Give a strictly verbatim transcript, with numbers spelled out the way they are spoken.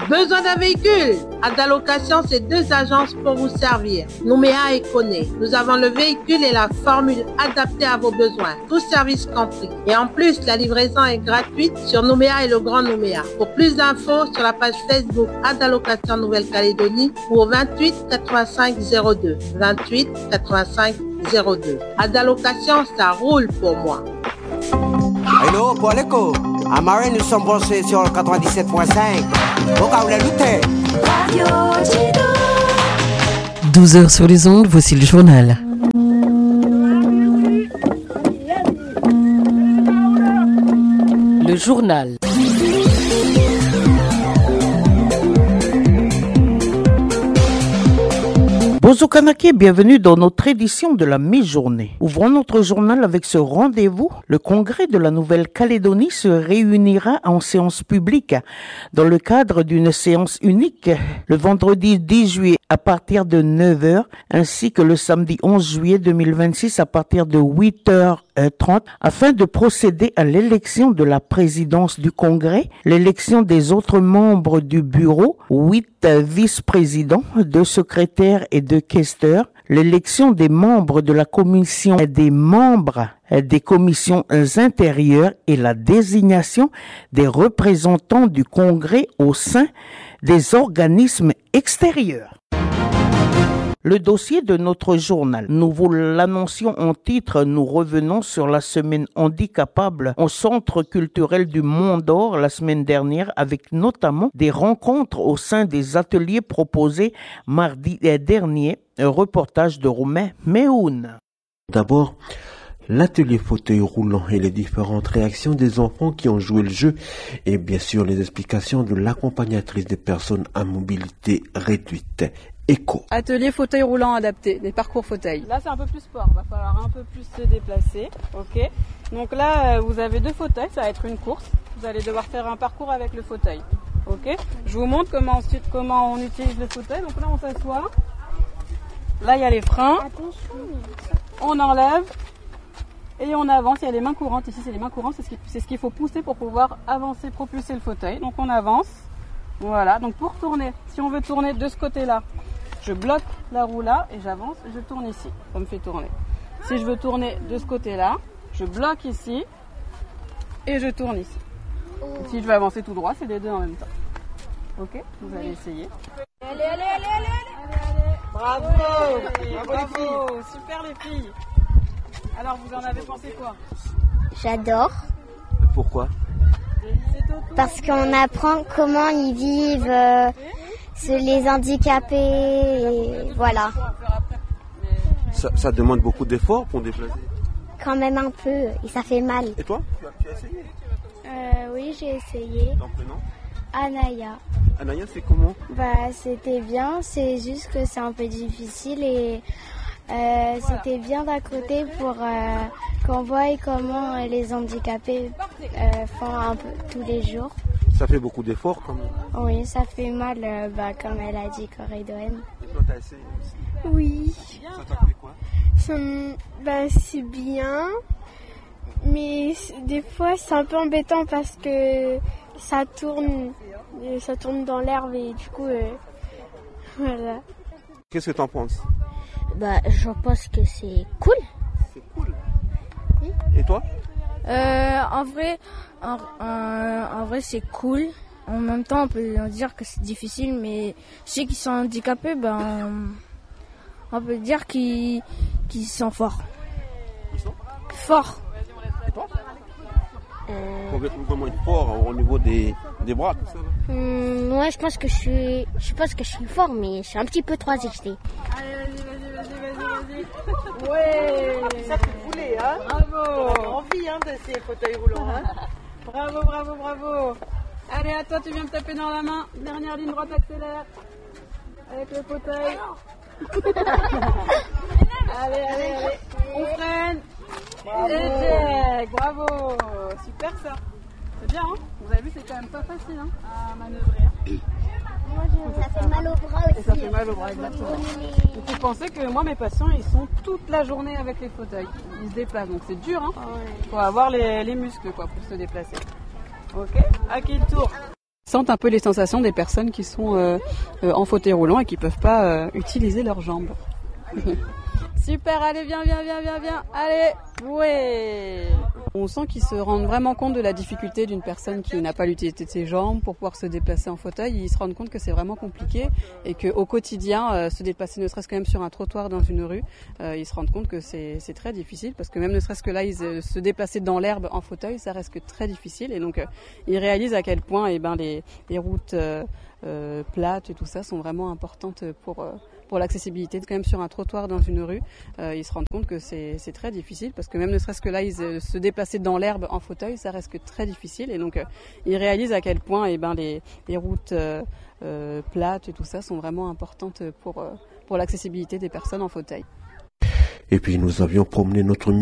Besoin d'un véhicule? Adalocation, c'est deux agences pour vous servir. Nouméa et Koné. Nous avons le véhicule et la formule adaptée à vos besoins. Tout service compris. Et en plus, la livraison est gratuite sur Nouméa et le Grand Nouméa. Pour plus d'infos, sur la page Facebook Adalocation Nouvelle-Calédonie ou au vingt-huit quatre-vingt-cinq zéro deux. vingt-huit quatre-vingt-cinq zéro deux. Adalocation, ça roule pour moi. Hello, Poléco. À Marais, nous sommes branchés sur le quatre-vingt-dix-sept point cinq. Au cas où la lutte. douze heures sur les ondes, voici le journal. Le journal. Bonjour Kanaki, bienvenue dans notre édition de la mi-journée. Ouvrons notre journal avec ce rendez-vous. Le Congrès de la Nouvelle-Calédonie se réunira en séance publique dans le cadre d'une séance unique le vendredi dix juillet à partir de neuf heures ainsi que le samedi onze juillet deux mille vingt-six à partir de huit heures trente afin de procéder à l'élection de la présidence du Congrès, l'élection des autres membres du bureau, huit vice-présidents, deux secrétaires et deux questeurs, l'élection des membres de la commission et des membres des commissions intérieures et la désignation des représentants du Congrès au sein des organismes extérieurs. Le dossier de notre journal. Nous vous l'annoncions en titre, nous revenons sur la semaine handicapable au Centre culturel du Mont d'Or la semaine dernière avec notamment des rencontres au sein des ateliers proposés mardi dernier. Un reportage de Romain Méhoun. D'abord, l'atelier fauteuil roulant et les différentes réactions des enfants qui ont joué le jeu et bien sûr les explications de l'accompagnatrice des personnes à mobilité réduite. Écho. Atelier fauteuil roulant adapté, des parcours fauteuil. Là c'est un peu plus sport, il va falloir un peu plus se déplacer. Ok. Donc là vous avez deux fauteuils, ça va être une course. Vous allez devoir faire un parcours avec le fauteuil. Ok. Je vous montre comment ensuite comment on utilise le fauteuil. Donc là on s'assoit. Là il y a les freins. On enlève et on avance. Il y a les mains courantes. Ici c'est les mains courantes, c'est ce, qui, c'est ce qu'il faut pousser pour pouvoir avancer, propulser le fauteuil. Donc on avance. Voilà. Donc pour tourner, si on veut tourner de ce côté-là, je bloque la roue là et j'avance et je tourne ici. Ça me fait tourner. Si je veux tourner de ce côté-là, je bloque ici et je tourne ici. Et si je veux avancer tout droit, c'est les deux en même temps. Ok, vous allez essayer. Allez, allez, allez, allez, allez. Bravo, allez, bravo, bravo les filles. Super les filles. Alors vous en avez pensé quoi? J'adore. Pourquoi? Parce qu'on apprend comment ils vivent. Euh, les handicapés, et voilà. Ça, ça demande beaucoup d'efforts pour déplacer? Quand même un peu, et ça fait mal. Et toi, tu as, tu as essayé? euh, Oui, j'ai essayé. Ton prénom? Anaya. Anaya, c'est comment? Bah, c'était bien, c'est juste que c'est un peu difficile et euh, c'était bien d'un côté pour euh, qu'on voie comment les handicapés euh, font un peu tous les jours. Ça fait beaucoup d'efforts quand même. Oui, ça fait mal, euh, bah, comme elle a dit, Corédoine. Et toi, t'as essayé aussi? Oui. Ça t'a fait quoi? Ça, bah, c'est bien, mais des fois c'est un peu embêtant parce que ça tourne, ça tourne dans l'herbe et du coup, euh, voilà. Qu'est-ce que t'en penses? Bah, je pense que c'est cool. C'est cool. Oui. Et toi? Euh, en vrai, en, en, en vrai, c'est cool. En même temps, on peut dire que c'est difficile, mais ceux qui sont handicapés, ben, on peut dire qu'ils, qu'ils sont forts. Ils sont forts. Et toi? Euh... Comment être fort au niveau des, des bras, tout ça? Hum, ouais, je pense que je suis, je pense que je suis fort, mais je suis un petit peu trop excité. Allez, vas-y, vas-y, vas-y, vas-y. Ouais. Ça fait couler, hein? Bravo. On a envie, hein, de ces fauteuils roulants, hein? Bravo, bravo, bravo. Allez, à toi, tu viens me taper dans la main. Dernière ligne droite, accélère. Avec le fauteuil. Allez, allez, allez. On freine. Bravo. Et check. Bravo. Super ça. C'est bien, hein? Vous avez vu, c'est quand même pas facile, hein, à manœuvrer. Hein? Moi, je... ça fait mal au bras aussi. Et ça fait mal au bras, exactement. Et vous pensez que moi, mes patients, ils sont toute la journée avec les fauteuils. Ils se déplacent, donc c'est dur, hein. Il faut avoir les, les muscles, quoi, pour se déplacer. Ok? À qui le tour? Ils sentent un peu les sensations des personnes qui sont euh, euh, en fauteuil roulant et qui ne peuvent pas euh, utiliser leurs jambes. Super, allez, viens, viens, viens, viens, viens, allez, ouais. On sent qu'ils se rendent vraiment compte de la difficulté d'une personne qui n'a pas l'utilité de ses jambes pour pouvoir se déplacer en fauteuil. Ils se rendent compte que c'est vraiment compliqué et qu'au quotidien, euh, se déplacer ne serait-ce que même sur un trottoir dans une rue, euh, ils se rendent compte que c'est, c'est très difficile parce que même ne serait-ce que là, ils, euh, se déplacer dans l'herbe en fauteuil, ça reste que très difficile. Et donc, euh, ils réalisent à quel point eh ben, les, les routes euh, euh, plates et tout ça sont vraiment importantes pour... Euh, pour l'accessibilité, quand même sur un trottoir dans une rue, euh, ils se rendent compte que c'est, c'est très difficile parce que même ne serait-ce que là, ils, euh, se déplacer dans l'herbe en fauteuil, ça reste que très difficile et donc euh, ils réalisent à quel point eh ben, les, les routes euh, euh, plates et tout ça sont vraiment importantes pour, euh, pour l'accessibilité des personnes en fauteuil. Et puis nous avions promené notre